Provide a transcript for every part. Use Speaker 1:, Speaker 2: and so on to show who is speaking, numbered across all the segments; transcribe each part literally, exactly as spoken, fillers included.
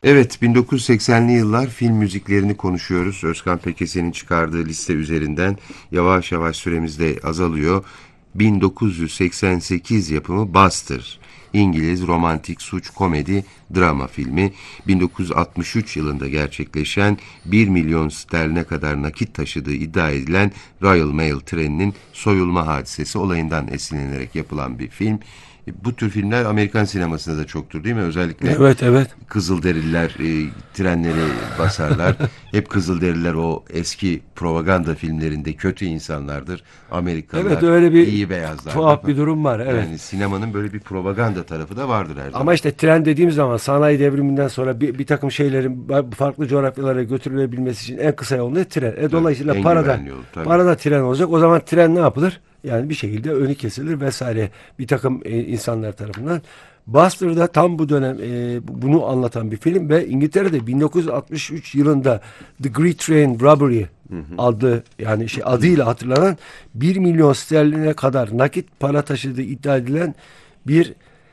Speaker 1: Evet, bin dokuz yüz seksenli yıllar film müziklerini konuşuyoruz. Özkan Pekesen'in çıkardığı liste üzerinden yavaş yavaş süremiz de azalıyor. bin dokuz yüz seksen sekiz yapımı Buster, İngiliz romantik suç komedi drama filmi. bin dokuz yüz altmış üç yılında gerçekleşen bir milyon sterline kadar nakit taşıdığı iddia edilen Royal Mail treninin soyulma hadisesi olayından esinlenerek yapılan bir film. Bu tür filmler Amerikan sinemasında da çoktur değil mi? Özellikle
Speaker 2: Evet, evet.
Speaker 1: Kızılderililer e, trenleri basarlar. Hep Kızılderililer o eski propaganda filmlerinde kötü insanlardır.
Speaker 2: Evet,
Speaker 1: Amerikalılar
Speaker 2: öyle bir
Speaker 1: iyi beyazlardır.
Speaker 2: tuhaf bir durum var. Evet.
Speaker 1: Yani sinemanın böyle bir propaganda tarafı da vardır her
Speaker 2: Ama
Speaker 1: zaman.
Speaker 2: işte tren dediğim zaman sanayi devriminden sonra bir, bir takım şeylerin farklı coğrafyalara götürülebilmesi için en kısa yol ne? Tren. E,
Speaker 1: Tabii,
Speaker 2: dolayısıyla
Speaker 1: en
Speaker 2: para da,
Speaker 1: güvenli yol tabii.
Speaker 2: para da tren olacak. O zaman tren ne yapılır? Yani bir şekilde önü kesilir vesaire bir takım e, insanlar tarafından. Buster'da tam bu dönem e, bunu anlatan bir film ve İngiltere'de bin dokuz yüz altmış üç yılında The Great Train Robbery adlı yani şey adıyla hatırlanan bir milyon sterline kadar nakit para taşıdığı iddia edilen bir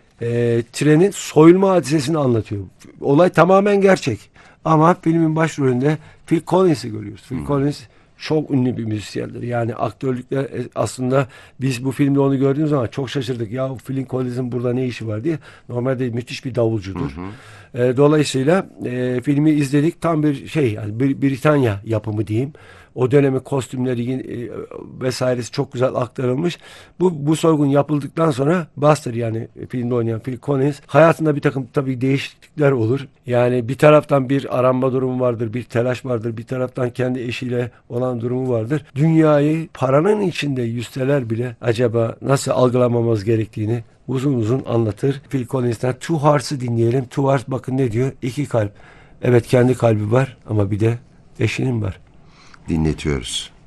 Speaker 2: e, trenin soyulma hadisesini anlatıyor. Olay tamamen gerçek. Ama filmin başrolünde Phil Collins'i görüyoruz. Phil Collins çok ünlü bir müzisyendir. Yani aktörlükler e, aslında biz bu filmde onu gördüğümüz zaman çok şaşırdık. Ya Phil Collins'in burada ne işi var diye. Normalde müthiş bir davulcudur. E, dolayısıyla e, filmi izledik. Tam bir şey yani bir Britanya yapımı diyeyim. O dönemin kostümleri e, vesairesi çok güzel aktarılmış. Bu bu soygun yapıldıktan sonra Buster yani filmde oynayan Phil Collins hayatında bir takım tabii değişiklikler olur. Yani bir taraftan bir aranma durumu vardır, bir telaş vardır. Bir taraftan kendi eşiyle olan durumu vardır. Dünyayı paranın içinde yüzseler bile acaba nasıl algılamamız gerektiğini uzun uzun anlatır. Phil Collins'ten Two Hearts'ı dinleyelim. Two Hearts bakın ne diyor? İki kalp. Evet kendi kalbi var ama bir de eşinin var.
Speaker 1: Dinletiyoruz.